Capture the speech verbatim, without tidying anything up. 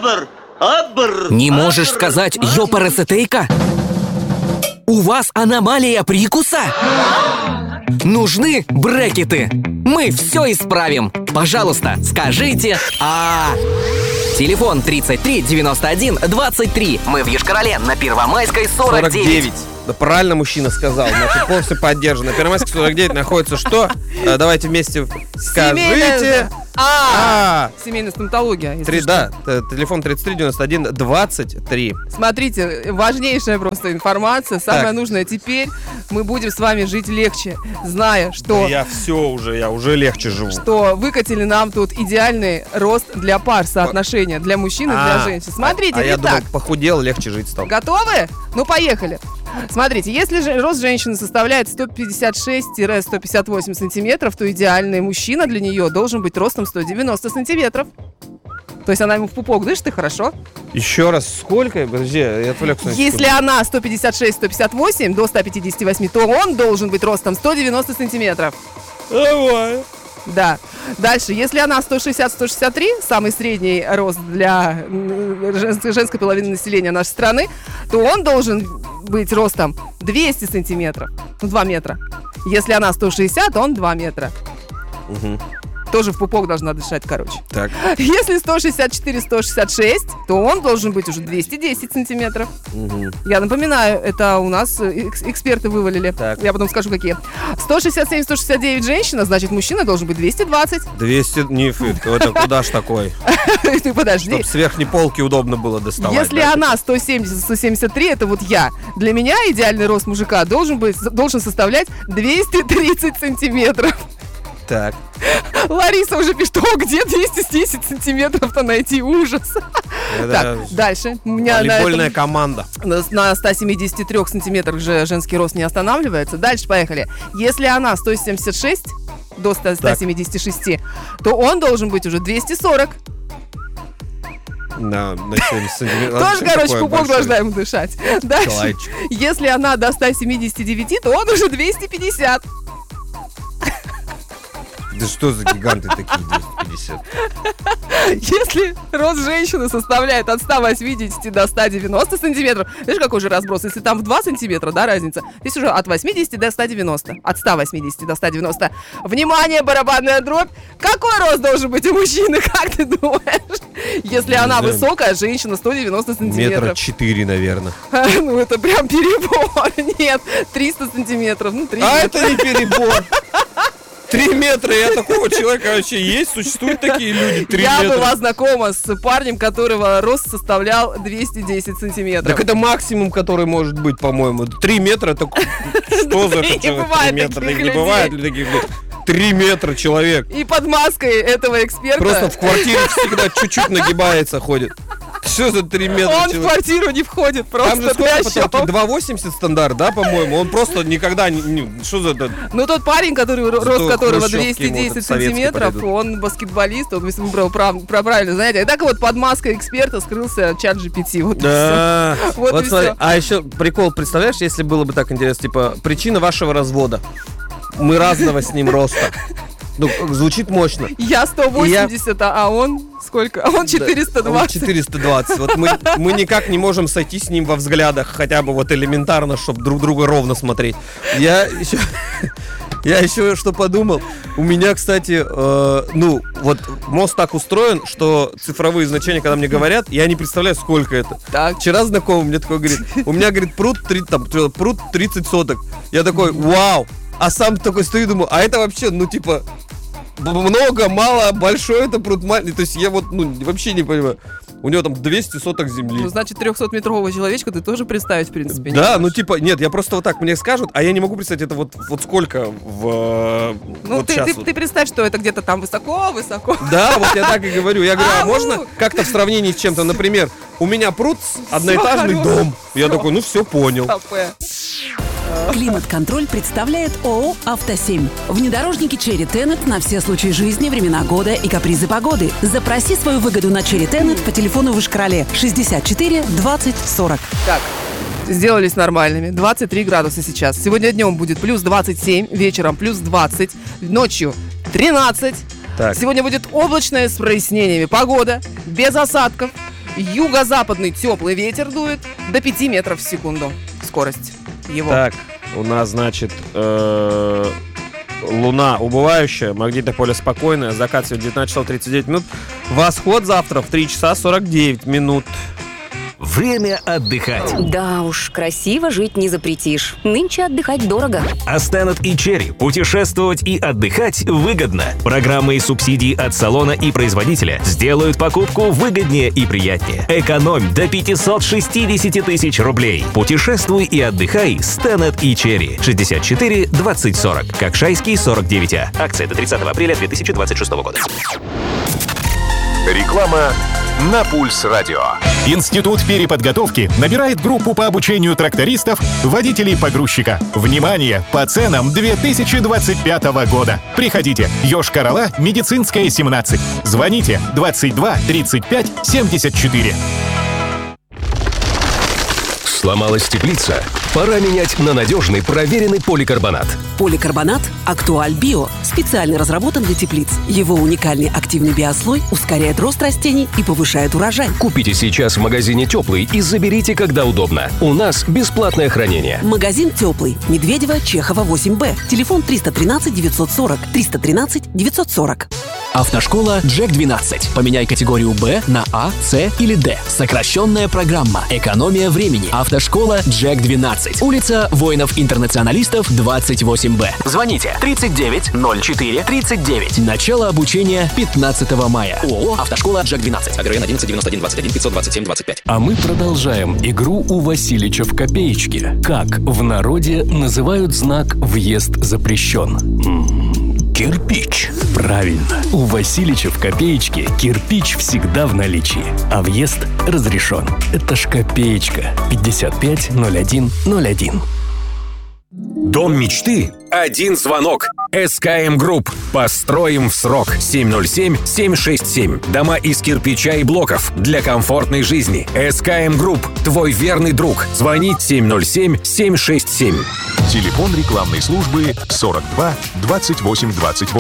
Абр, абр. Не можешь сказать ёпарасетейка? У вас аномалия прикуса? Нужны брекеты. Мы все исправим. Пожалуйста, скажите «А». Телефон тридцать три девяносто один двадцать три. Мы в Йошкар-Оле на Первомайской сорок девять. Да правильно мужчина сказал, значит, полностью поддержано. Первомайский сорок девять находится что? А, давайте вместе скажите. Семейная... А, А. Семейная стоматология. если Три, что. да, т- телефон тридцать три девяносто один двадцать три. Смотрите, важнейшая просто информация, самая Так. нужная. Теперь мы будем с вами жить легче, зная, что, Я все уже, я уже легче живу. что выкатили нам тут идеальный рост для пар, соотношения для мужчин и для А, женщин. Смотрите, а я итак, думал, похудел, легче жить стал. готовы? Ну, поехали. Смотрите, если же рост женщины составляет сто пятьдесят шесть - сто пятьдесят восемь сантиметров, то идеальный мужчина для нее должен быть ростом сто девяносто сантиметров. То есть она ему в пупок дышит, и хорошо. Еще раз, сколько? Подожди, я отвлекся. на Если секунду. она сто пятьдесят шесть - сто пятьдесят восемь до ста пятидесяти восьми, то он должен быть ростом сто девяносто сантиметров. Давай. Да. Дальше, если она сто шестьдесят - сто шестьдесят три, самый средний рост для м, женской, женской половины населения нашей страны, то он должен быть ростом двести сантиметров, ну, два метра. Если она сто шестьдесят, он два метра. Угу. Тоже в пупок должна дышать, короче. Так. Если сто шестьдесят четыре - сто шестьдесят шесть, то он должен быть уже двести десять сантиметров. Угу. Я напоминаю, это у нас экс- эксперты вывалили. Так. Я потом скажу, какие. сто шестьдесят семь - сто шестьдесят девять женщина, значит, мужчина должен быть двести двадцать. двести, не фит, это куда ж такой? Ты подожди. Чтоб с верхней полки удобно было доставать. Если да? она сто семьдесят - сто семьдесят три, это вот я. Для меня идеальный рост мужика должен быть, должен составлять двести тридцать сантиметров. Так. Лариса уже пишет, о, где двести десять сантиметров-то найти? Ужас. Это Так, дальше. У меня на, волейбольная этом- команда. на- на ста семидесяти трёх сантиметрах же женский рост не останавливается. Дальше поехали. Если она сто семьдесят шесть до ста семидесяти шести, то он должен быть уже двести сорок. На, на семьдесят сантиметров. Тоже, Зачем короче, такое пупок большое? должна ему дышать. Дальше. Человечек. Если она до ста семидесяти девяти, то он уже двести пятьдесят. Да что за гиганты такие двести пятьдесят? Если рост женщины составляет от ста восьмидесяти до ста девяноста сантиметров, видишь, какой же разброс? Если там в два сантиметра, да, разница, здесь уже от восьмидесяти до ста девяноста. От ста восьмидесяти до ста девяноста. Внимание, барабанная дробь. Какой рост должен быть у мужчины, как ты думаешь? Если она знаю. высокая, женщина сто девяносто Метра сантиметров. четыре, наверное. Ну, это прям перебор. Нет, триста сантиметров. Ну, три А метра. это не перебор. Три метра, я такого человека вообще есть? Существуют такие люди? Три Я метра. была знакома с парнем, которого рост составлял двести десять сантиметров. Так это максимум, который может быть, по-моему. Три метра, это что за Не это человек? бывает Три метра, таких так не людей. бывает ли таких людей? Три метра человек. И под маской этого эксперта Просто в квартире всегда чуть-чуть нагибается, ходит. Что за три метра он в человек? квартиру не входит, просто Там же сколько трясет. потолки? два восемьдесят стандарт, да, по-моему? Он просто никогда не... не- Что за это? Ну, тот парень, который, ро- Зато рост которого хрущевки двести ему десять вот советские сантиметров, подойдут. он баскетболист, он, если мы про, про, про правильное занятие. И так вот под маской эксперта скрылся чат джи пи ти. Вот и Да. всё. Вот, Вот и смотри, всё. а еще прикол, представляешь, если было бы так интересно, типа, причина вашего развода. Мы разного с ним роста. Ну, звучит мощно. Я сто восемьдесят, а а он сколько? А он четыреста Он двадцать. четыреста двадцать. Вот мы, мы никак не можем сойти с ним во взглядах, хотя бы вот элементарно, чтобы друг друга ровно смотреть. Я еще... Я еще что подумал. У меня, кстати, э, ну, вот мозг так устроен, что цифровые значения, когда мне говорят, я не представляю, сколько это. Так. Вчера знакомый мне такой говорит, у меня, говорит, пруд, три- там, пруд тридцать соток. Я такой, вау. А сам такой стою и думаю, а это вообще, ну, типа, б- много, мало, большой это пруд, маленький. То есть я вот, ну, вообще не понимаю. У него там двести соток земли. Ну, значит, трехсотметрового человечка ты тоже представить, в принципе, не Да, ну можешь. типа, нет, я просто вот так мне скажут, а я не могу представить это вот, вот сколько в э, Ну, вот ты, щас ты, вот. ты представь, что это где-то там высоко-высоко. Да, вот я так и говорю. Я говорю, а, А, можно ну. как-то в сравнении с чем-то, например, у меня пруд, одноэтажный хорош. дом. Я Всё. такой, ну все, понял. Кафе. Климат-контроль представляет ООО «Автосемь». Внедорожники Черри Тенет на все случаи жизни, времена года и капризы погоды. Запроси свою выгоду на Черри Тенет по телефону в Йошкар-Оле шестьдесят четыре двадцать сорок. Так, сделались нормальными. двадцать три градуса сейчас. Сегодня днем будет плюс двадцать семь, вечером плюс двадцать, ночью тринадцать. Так. Сегодня будет облачное с прояснениями. Погода без осадков. Юго-западный теплый ветер дует до пяти метров в секунду. Скорость его. Так, у нас, значит, э, луна убывающая, магнитное поле спокойное, закат сегодня девятнадцать часов тридцать девять минут, восход завтра в три часа сорок девять минут. Время отдыхать. Да уж, красиво жить не запретишь. Нынче отдыхать дорого. А Stannet и Cherry путешествовать и отдыхать выгодно. Программы и субсидии от салона и производителя сделают покупку выгоднее и приятнее. Экономь до пятьсот шестьдесят тысяч рублей. Путешествуй и отдыхай с Stannet и Cherry. шестьдесят четыре двадцать сорок. Кокшайский сорок девять А. Акция до тридцатого апреля две тысячи двадцать шестого года. Реклама на Пульс Радио. Институт переподготовки набирает группу по обучению трактористов, водителей-погрузчика. Внимание! По ценам две тысячи двадцать пятого года. Приходите. Йошкар-Ола, Медицинская, семнадцать. Звоните двадцать два тридцать пять семьдесят четыре. Сломалась теплица? Пора менять на надежный, проверенный поликарбонат. Поликарбонат «Актуаль Био» специально разработан для теплиц. Его уникальный активный биослой ускоряет рост растений и повышает урожай. Купите сейчас в магазине «Теплый» и заберите, когда удобно. У нас бесплатное хранение. Магазин «Теплый». Медведева, Чехова, восемь Б. Телефон триста тринадцать девятьсот сорок. триста тринадцать девятьсот сорок. Автошкола джек двенадцать. Поменяй категорию Б на А, С или Д. Сокращенная программа. Экономия времени. Автошкола джек двенадцать. Улица Воинов-Интернационалистов, двадцать восемь Б. Звоните тридцать девять ноль четыре тридцать девять. Начало обучения пятнадцатого мая. ООО «Автошкола джек двенадцать». АГРН одиннадцать девяносто один двадцать один пятьсот двадцать семь двадцать пять. А мы продолжаем игру у Василича в копеечке. Как в народе называют знак «Въезд запрещен»? М-м, кирпич. Правильно. У Василича в копеечке кирпич всегда в наличии, а въезд разрешен. Это ж копеечка. пятьдесят пять ноль один ноль один. Дом мечты? Один звонок. эс ка эм Групп. Построим в срок. семь ноль семь семь шесть семь. Дома из кирпича и блоков для комфортной жизни. эс ка эм Групп. Твой верный друг. Звони семь ноль семь семь шесть семь. Телефон рекламной службы сорок два двадцать восемь двадцать восемь.